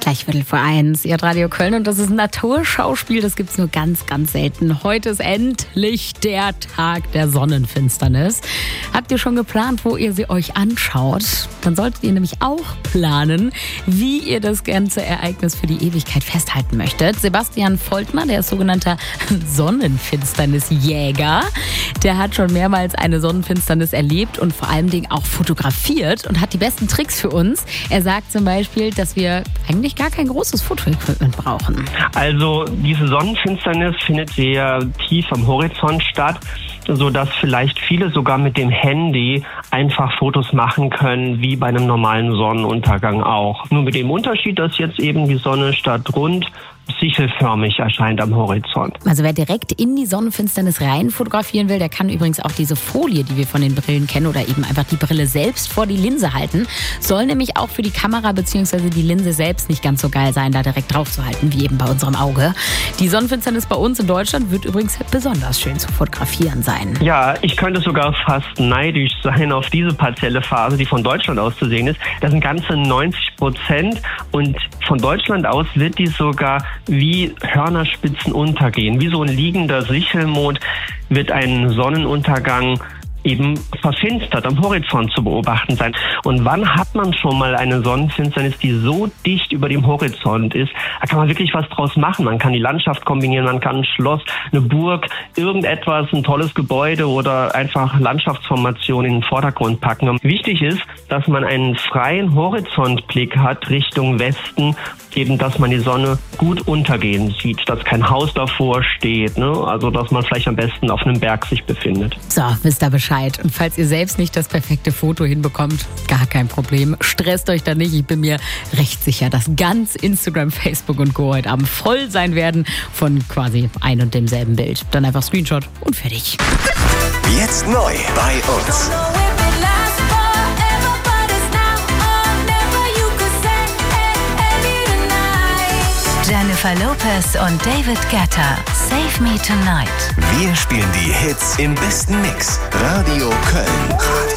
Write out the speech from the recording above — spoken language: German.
Gleich 1:15, ihr Radio Köln, und das ist ein Naturschauspiel, das gibt's nur ganz, ganz selten. Heute ist endlich der Tag der Sonnenfinsternis. Habt ihr schon geplant, wo ihr sie euch anschaut? Dann solltet ihr nämlich auch planen, wie ihr das ganze Ereignis für die Ewigkeit festhalten möchtet. Sebastian Voltmer, der ist sogenannter Sonnenfinsternisjäger. Der hat schon mehrmals eine Sonnenfinsternis erlebt und vor allem auch fotografiert und hat die besten Tricks für uns. Er sagt zum Beispiel, dass wir eigentlich gar kein großes Fotoequipment brauchen. Also diese Sonnenfinsternis findet sehr tief am Horizont statt, sodass vielleicht viele sogar mit dem Handy einfach Fotos machen können, wie bei einem normalen Sonnenuntergang auch. Nur mit dem Unterschied, dass jetzt eben die Sonne statt rund sichelförmig erscheint am Horizont. Also wer direkt in die Sonnenfinsternis rein fotografieren will, der kann übrigens auch diese Folie, die wir von den Brillen kennen, oder eben einfach die Brille selbst vor die Linse halten. Soll nämlich auch für die Kamera bzw. die Linse selbst nicht ganz so geil sein, da direkt drauf zu halten, wie eben bei unserem Auge. Die Sonnenfinsternis bei uns in Deutschland wird übrigens besonders schön zu fotografieren sein. Ja, ich könnte sogar fast neidisch sein auf diese partielle Phase, die von Deutschland aus zu sehen ist. Das sind ganze 90% und von Deutschland aus wird die sogar wie Hörnerspitzen untergehen. Wie so ein liegender Sichelmond wird ein Sonnenuntergang eben verfinstert am Horizont zu beobachten sein. Und wann hat man schon mal eine Sonnenfinsternis, die so dicht über dem Horizont ist? Da kann man wirklich was draus machen. Man kann die Landschaft kombinieren, man kann ein Schloss, eine Burg, irgendetwas, ein tolles Gebäude oder einfach Landschaftsformationen in den Vordergrund packen. Und wichtig ist, dass man einen freien Horizontblick hat Richtung Westen, eben, dass man die Sonne gut untergehen sieht, dass kein Haus davor steht, ne? Also, dass man vielleicht am besten auf einem Berg sich befindet. So, wisst ihr Bescheid. Und falls ihr selbst nicht das perfekte Foto hinbekommt, gar kein Problem. Stresst euch da nicht. Ich bin mir recht sicher, dass ganz Instagram, Facebook und Co. heute Abend voll sein werden von quasi ein und demselben Bild. Dann einfach Screenshot und fertig. Jetzt neu bei uns. Jennifer Lopez und David Guetta. Save Me Tonight. Wir spielen die Hits im besten Mix. Radio Köln.